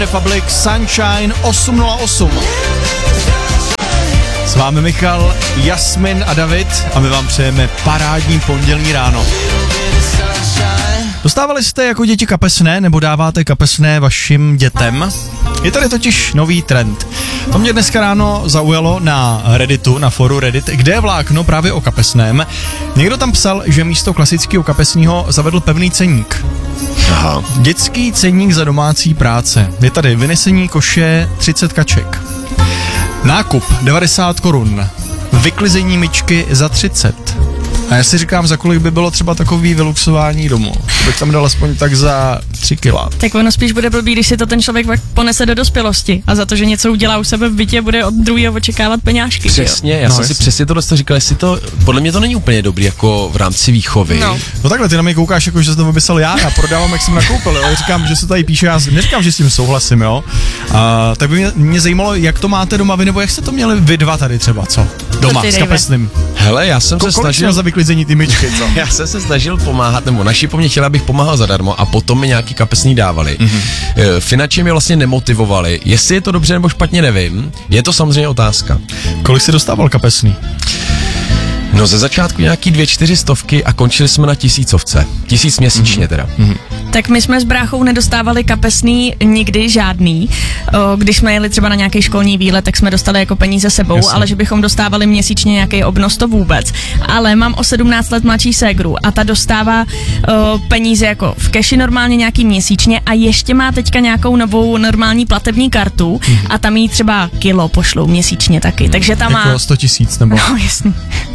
Republic Sunshine 808. S vámi Michal, Jasmin a David a my vám přejeme parádní pondělní ráno. Dostávali jste jako děti kapesné nebo dáváte kapesné vašim dětem? Je tady totiž nový trend. To mě dneska ráno zaujalo na Redditu, na foru Reddit, kde je vlákno právě o kapesném. Někdo tam psal, že místo klasického kapesního zavedl pevný ceník. Aha. Dětský ceník za domácí práce. Je tady vynesení koše 30 kaček. Nákup 90 korun. Vyklizení myčky za 30. A já si říkám, za kolik by bylo třeba takový vyluxování domu. Bych tam dal aspoň tak za 3 kila. Tak ono spíš bude blbý, když si to ten člověk ponese do dospělosti a za to, že něco udělá u sebe v bytě, bude od druhého očekávat peňážky. Přesně, já jsem si přesně to říkal, jestli to, podle mě to není úplně dobrý jako v rámci výchovy. No takhle, ty na mě koukáš jako, že jsi to vymyslel já prodávám, jak jsem nakoupil, jo. Říkám, že se tady píše, já neříkám, že s tím souhlasím, jo. Tak by mě zajímalo, jak to máte doma vy, nebo jak jste to měli vy dva tady třeba, co? Doma, s kapesným. Hele, já jsem se snažil za vyklizení ty myčky, co? Já jsem se snažil pomáhat, nebo naši po mně chtěli, abych pomáhal zadarmo a potom mi nějaký kapesný dávali. Finačně mě vlastně nemotivovali. Jestli je to dobře nebo špatně, nevím. Je to samozřejmě otázka. Kolik jsi dostával kapesný? No ze začátku nějaký 200-400 a končili jsme na 1000. 1000 měsíčně teda. Tak my jsme s bráchou nedostávali kapesný nikdy žádný. Když jsme jeli třeba na nějaký školní výlet, tak jsme dostali jako peníze sebou, Jasně. ale že bychom dostávali měsíčně nějaký obnos, to vůbec. Ale mám o 17 let mladší ségru a ta dostává peníze jako v keši normálně nějaký měsíčně a ještě má teďka nějakou novou normální platební kartu a tam jí třeba kilo pošlou měsíčně taky. Takže tam jako má 100 000 nebo? No jasný.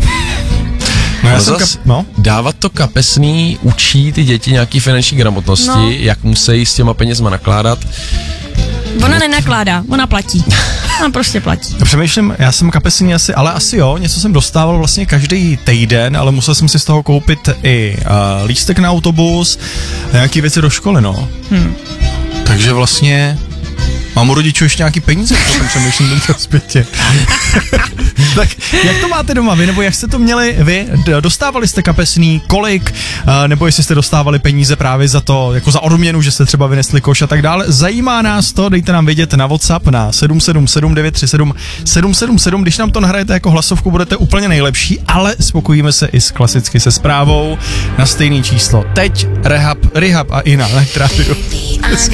Dávat to kapesný učí ty děti nějaký finanční gramotnosti, jak musí s těma penězma nakládat. Ona nenakládá, ona platí. Ona prostě platí. Přemýšlím, já jsem kapesný asi jo, něco jsem dostával vlastně každý týden, ale musel jsem si z toho koupit i lístek na autobus a nějaký věci do školy, no. Takže vlastně mám u rodičů ještě nějaký peníze, protože přemýšlím teďka zpětě. Tak jak to máte doma vy, nebo jak jste to měli vy? Dostávali jste kapesný, kolik? Nebo jestli jste dostávali peníze právě za to, jako za odměnu, že jste třeba vynesli koš a tak dále. Zajímá nás to, dejte nám vědět na WhatsApp na 777 937 777. Když nám to nahrajete jako hlasovku, budete úplně nejlepší, ale spokojíme se i klasicky se zprávou na stejný číslo. Teď Rehab a Ina na rádiu.